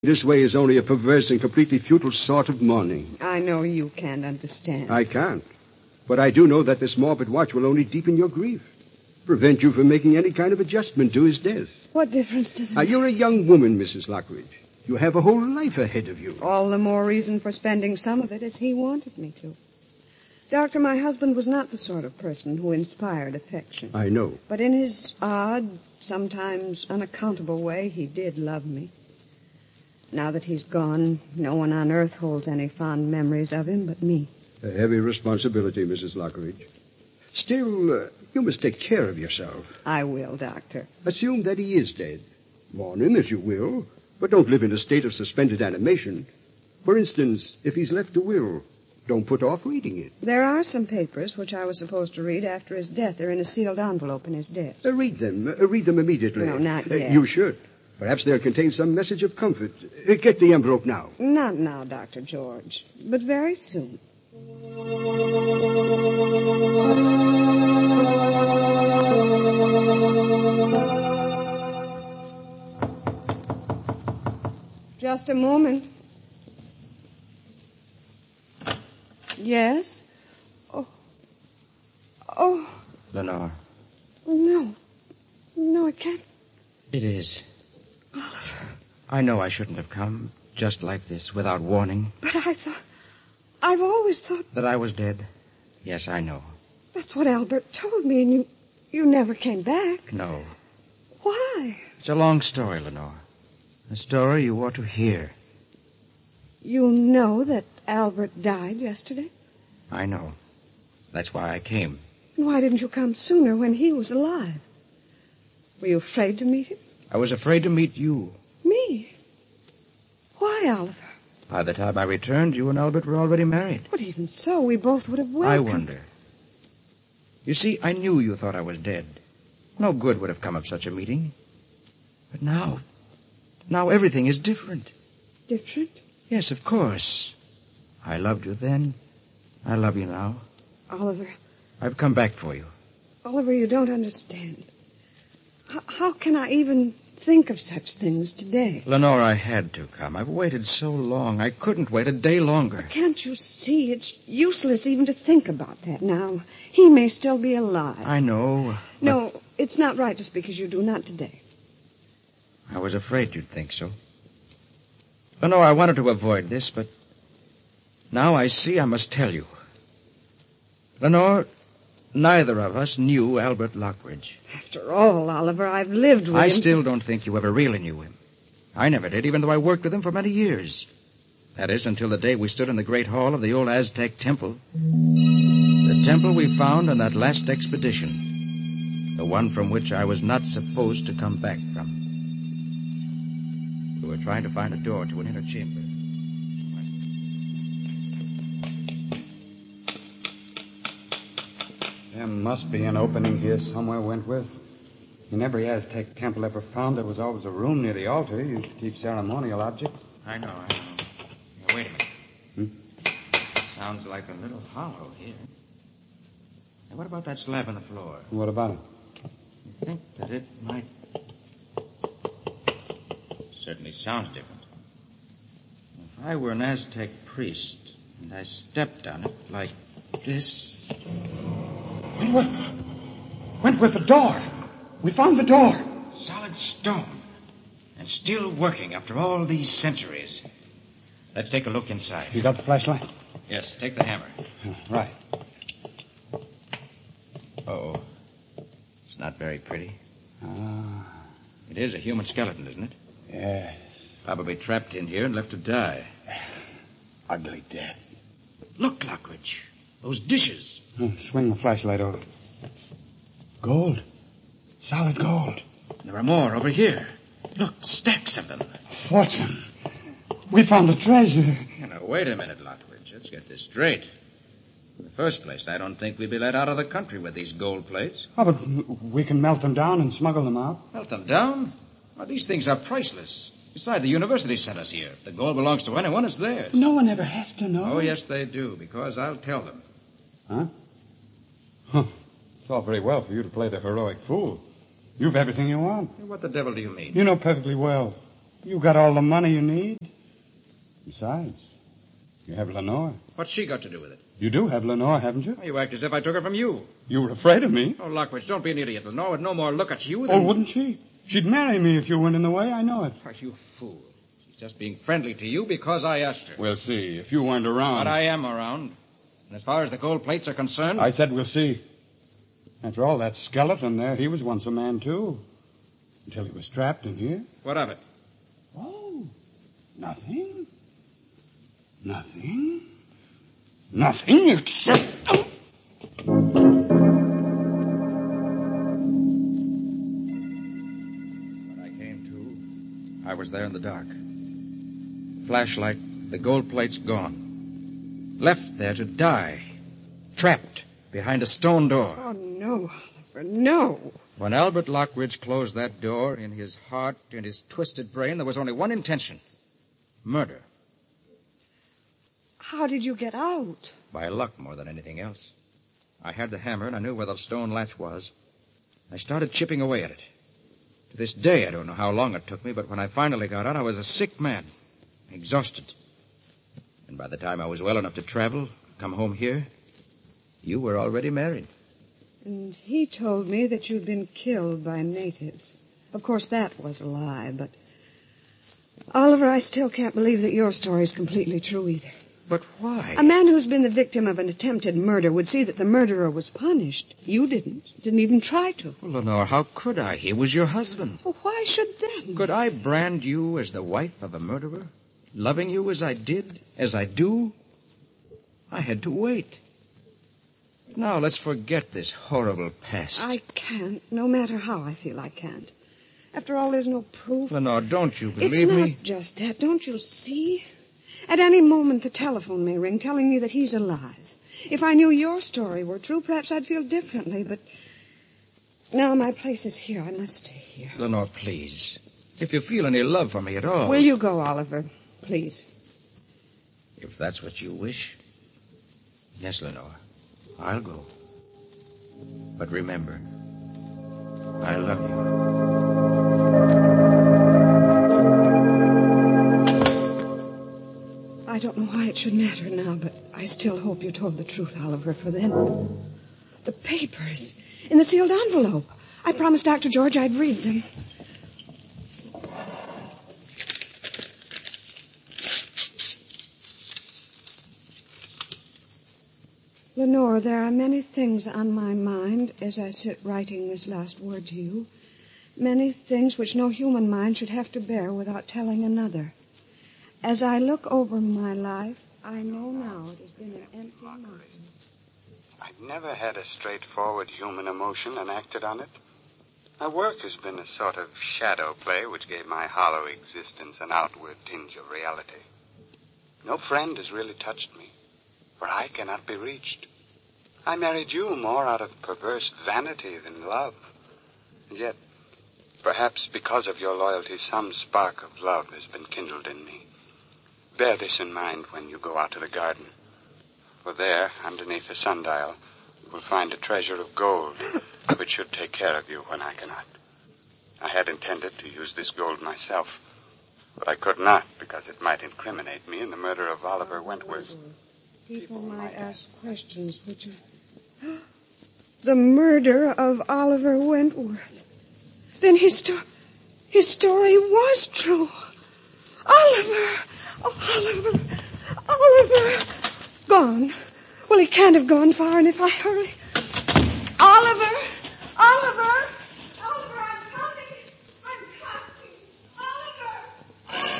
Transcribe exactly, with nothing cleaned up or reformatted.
This way is only a perverse and completely futile sort of mourning. I know you can't understand. I can't. But I do know that this morbid watch will only deepen your grief. Prevent you from making any kind of adjustment to his death. What difference does it now, make? You're a young woman, Missus Lockridge. You have a whole life ahead of you. All the more reason for spending some of it as he wanted me to. Doctor, my husband was not the sort of person who inspired affection. I know. But in his odd, sometimes unaccountable way, he did love me. Now that he's gone, no one on earth holds any fond memories of him but me. A heavy responsibility, Missus Lockridge. Still, uh, you must take care of yourself. I will, Doctor. Assume that he is dead. Mourn him as you will, but don't live in a state of suspended animation. For instance, if he's left a will, don't put off reading it. There are some papers which I was supposed to read after his death. They're in a sealed envelope in his desk. Uh, read them. Uh, read them immediately. No, not yet. Uh, you should. Perhaps they'll contain some message of comfort. Uh, get the envelope now. Not now, Doctor George, but very soon. Just a moment. Yes? Oh. Oh. Lenore. No. No, it can't. It is. Oliver. I know I shouldn't have come just like this, without warning. But I thought... I've always thought... That I was dead? Yes, I know. That's what Albert told me, and you... you never came back. No. Why? It's a long story, Lenore. A story you ought to hear. You know that Albert died yesterday? I know. That's why I came. Why didn't you come sooner when he was alive? Were you afraid to meet him? I was afraid to meet you. Me? Why, Oliver? By the time I returned, you and Albert were already married. But even so, we both would have welcomed... I wonder. You see, I knew you thought I was dead. No good would have come of such a meeting. But now... now everything is different. Different? Yes, of course. I loved you then. I love you now. Oliver... I've come back for you. Oliver, you don't understand. H- how can I even think of such things today? Lenore, I had to come. I've waited so long. I couldn't wait a day longer. Can't you see? It's useless even to think about that now. He may still be alive. I know. No, it's not right just because you do. Not today. I was afraid you'd think so. Lenore, I wanted to avoid this, but now I see I must tell you. Lenore, neither of us knew Albert Lockridge. After all, Oliver, I've lived with I him... I still don't think you ever really knew him. I never did, even though I worked with him for many years. That is, until the day we stood in the great hall of the old Aztec temple. The temple we found on that last expedition. The one from which I was not supposed to come back from. We were trying to find a door to an inner chamber. There must be an opening here somewhere, Wentworth. In every Aztec temple ever found, there was always a room near the altar used to keep ceremonial objects. I know, I know. Now, wait a minute. Hmm? Sounds like a little hollow here. Now, what about that slab on the floor? What about it? You think that it might... Certainly sounds different. If I were an Aztec priest and I stepped on it like this... Wentworth! Wentworth, the door! We found the door! Solid stone. And still working after all these centuries. Let's take a look inside. You got the flashlight? Yes, take the hammer. Right. Uh-oh. It's not very pretty. Ah. It is a human skeleton, isn't it? Yes. Probably trapped in here and left to die. Ugly death. Look, Lockridge. Those dishes. Oh, swing the flashlight over. Gold. Solid gold. There are more over here. Look, stacks of them. Fortune. We found a treasure. You know, wait a minute, Lockridge. Let's get this straight. In the first place, I don't think we'd be let out of the country with these gold plates. Oh, but we can melt them down and smuggle them out. Melt them down? Why, these things are priceless. Besides, the university sent us here. If the gold belongs to anyone, it's theirs. No one ever has to know. Oh, yes, they do, because I'll tell them. Huh? Huh. It's all very well for you to play the heroic fool. You've everything you want. What the devil do you mean? You know perfectly well. You got all the money you need. Besides, you have Lenore. What's she got to do with it? You do have Lenore, haven't you? You act as if I took her from you. You were afraid of me. Oh, Lockridge, don't be an idiot. Lenore would no more look at you than... Oh, wouldn't she? She'd marry me if you went in the way. I know it. Are you fool? She's just being friendly to you because I asked her. We'll see. If you weren't around... But I am around. And as far as the gold plates are concerned... I said we'll see. After all, that skeleton there, he was once a man, too. Until he was trapped in here. What of it? Oh, nothing. Nothing. Nothing except... Oh. When I came to, I was there in the dark. Flashlight, the gold plates gone. Left there to die. Trapped behind a stone door. Oh, no, Oliver, no. When Albert Lockridge closed that door, in his heart and his twisted brain, there was only one intention. Murder. How did you get out? By luck more than anything else. I had the hammer and I knew where the stone latch was. I started chipping away at it. To this day, I don't know how long it took me, but when I finally got out, I was a sick man, exhausted. And by the time I was well enough to travel, come home here, you were already married. And he told me that you'd been killed by natives. Of course, that was a lie, but... Oliver, I still can't believe that your story's completely true either. But why? A man who's been the victim of an attempted murder would see that the murderer was punished. You didn't. Didn't even try to. Well, Lenore, how could I? He was your husband. Well, why should that? Could I brand you as the wife of a murderer? Loving you as I did, as I do? I had to wait. Now, let's forget this horrible past. I can't, no matter how I feel I can't. After all, there's no proof. Lenore, don't you believe it's me? It's not just that. Don't you see? At any moment, the telephone may ring telling me that he's alive. If I knew your story were true, perhaps I'd feel differently, but now my place is here. I must stay here. Lenore, please. If you feel any love for me at all... Will you go, Oliver? Please. If that's what you wish. Yes, Lenore. I'll go. But remember, I love you. I don't know why it should matter now, but I still hope you told the truth, Oliver, for then... The papers in the sealed envelope. I promised Doctor George I'd read them. Lenore, there are many things on my mind as I sit writing this last word to you. Many things which no human mind should have to bear without telling another. As I look over my life, I know now it has been an empty mountain. I've never had a straightforward human emotion and acted on it. My work has been a sort of shadow play which gave my hollow existence an outward tinge of reality. No friend has really touched me, for I cannot be reached. I married you more out of perverse vanity than love. And yet, perhaps because of your loyalty, some spark of love has been kindled in me. Bear this in mind when you go out to the garden. For there, underneath the sundial, you will find a treasure of gold, which should take care of you when I cannot. I had intended to use this gold myself, but I could not because it might incriminate me in the murder of Oliver Wentworth. People might ask questions, would you? The murder of Oliver Wentworth. Then his, sto- his story was true. Oliver! Oh, Oliver! Oliver! Gone. Well, he can't have gone far, and if I hurry...